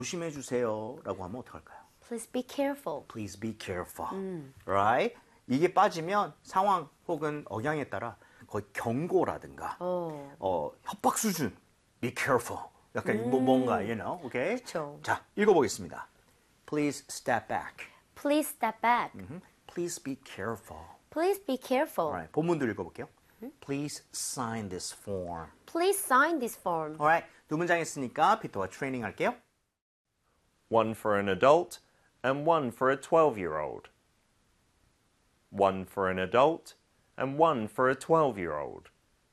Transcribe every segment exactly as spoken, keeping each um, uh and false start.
조심해 주세요라고 하면 어떡할까요? Please be careful. Please be careful. 음. Right? 이게 빠지면 상황 혹은 억양에 따라 거의 경고라든가 어. 어, 협박 수준. Be careful. 약간 음. 뭐 뭔가, you know, okay? 그쵸. 자, 읽어보겠습니다. Please step back. Please step back. Mm-hmm. Please be careful. Please be careful. Alright, 본문도 읽어볼게요. Please sign this form. Please sign this form. Alright, 두 문장 했으니까 피터와 트레이닝 할게요. One for an adult and one for a twelve-year-old. One for an adult and one for a twelve-year-old.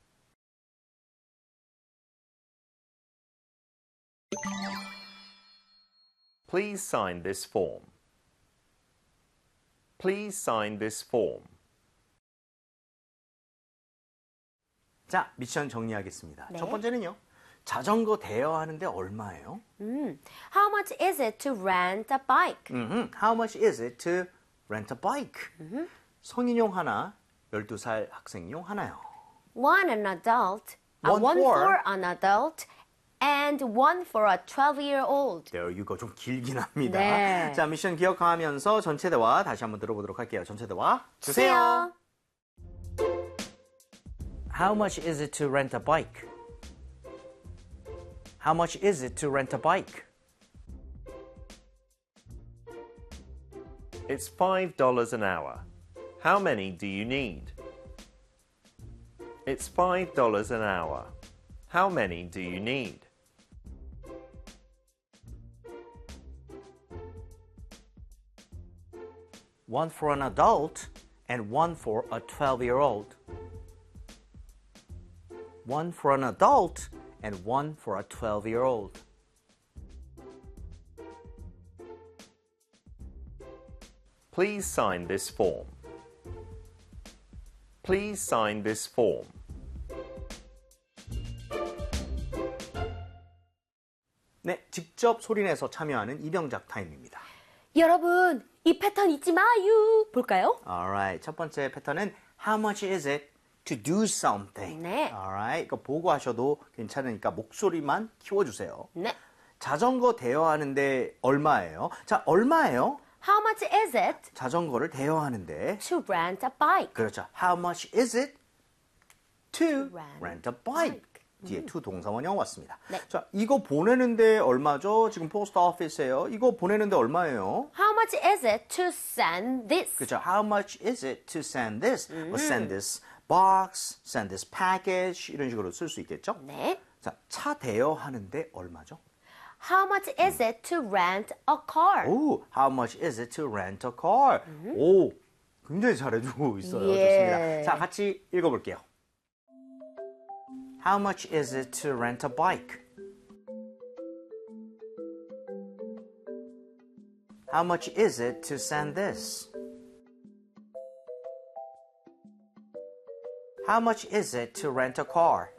Please sign this form. Please sign this form. 자, 미션 정리하겠습니다. 네. 첫 번째는요. 자전거 대여하는데 얼마예요? 음. How much is it to rent a bike? Mm-hmm. How much is it to rent a bike? Mm-hmm. 성인용 하나, 열두 살 학생용 하나요. One an adult, uh, One one for- for an adult, and one for a twelve-year-old. There you go. 좀 길긴 합니다. 네. 자, 미션 기억하면서 전체 대화 다시 한번 들어보도록 할게요. 전체 대화 주세요. How much is it to rent a bike? How much is it to rent a bike? It's five dollars an hour. How many do you need? It's five dollars an hour. How many do you need? One for an adult and one for a twelve-year-old. One for an adult and one for a twelve-year-old. Please sign this form. Please sign this form. 네, 직접 소리내서 참여하는 이병작 타임입니다. 여러분, 이 패턴 잊지 마요. 볼까요? Alright, 첫 번째 패턴은 How much is it to do something? 네. Alright, 이거 보고 하셔도 괜찮으니까 목소리만 키워주세요. 네. 자전거 대여하는데 얼마예요? 자, 얼마예요? How much is it 자전거를 대여하는데 to rent a bike? 그렇죠. How much is it to rent rent a bike? 뒤에 to 동사원형 왔습니다. 네. 자, 이거 보내는데 얼마죠? 지금 포스트 오피스예요. 이거 보내는데 얼마예요? How much is it to send this? 그렇죠. How much is it to send this? 뭐 send this box, send this package 이런 식으로 쓸 수 있겠죠? 네. 자, 차 대여하는데 얼마죠? How much is it to rent a car? 오, how much is it to rent a car? 오, 굉장히 잘해주고 있어요. 예. 좋습니다. 자, 같이 읽어볼게요. How much is it to rent a bike? How much is it to send this? How much is it to rent a car?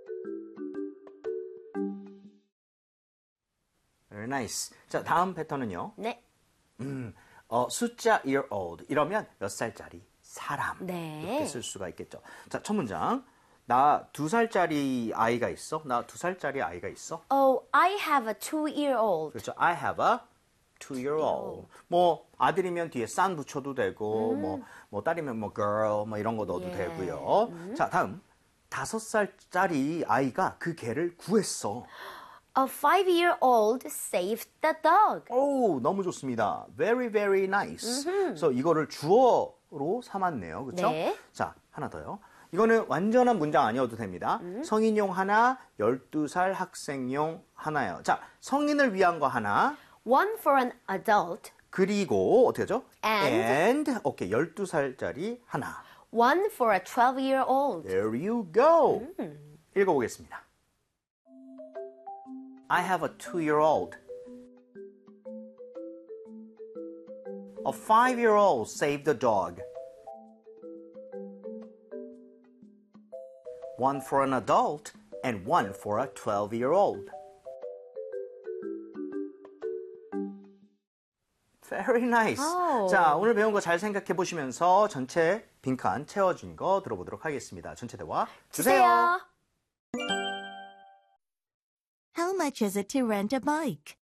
Very nice. 자, 다음 패턴은요. 네. 음, 어, 숫자 year old 이러면 몇 살짜리 사람 네. 이렇게 쓸 수가 있겠죠. 자, 첫 문장. 나 두 살짜리 아이가 있어? 나 두 살짜리 아이가 있어? Oh, I have a two-year-old. 그렇죠. I have a two-year-old. 뭐 아들이면 뒤에 son 붙여도 되고 뭐, 뭐 딸이면 뭐 girl 뭐 이런 거 넣어도 예. 되고요. 자, 다음. 다섯 살짜리 아이가 그 개를 구했어. A five-year-old saved the dog. 오, 너무 좋습니다. Very, very nice. 그래서 이거를 주어로 삼았네요. 그렇죠? 네. 자, 하나 더요. 이거는 완전한 문장 아니어도 됩니다. 음. 성인용 하나, 열두 살 학생용 하나요. 자, 성인을 위한 거 하나. One for an adult. 그리고 어떻게 하죠? And. and 오케이, 열두 살짜리 하나. One for a twelve-year-old. There you go. 음. 읽어보겠습니다. I have a two-year-old. A five-year-old saved a dog. One for an adult and one for a twelve-year-old. Very nice. Oh. 자, 오늘 배운 거 잘 생각해 보시면서 전체 빈칸 채워진 거 들어보도록 하겠습니다. 전체 대화 주세요. 주세요. How much is it to rent a bike?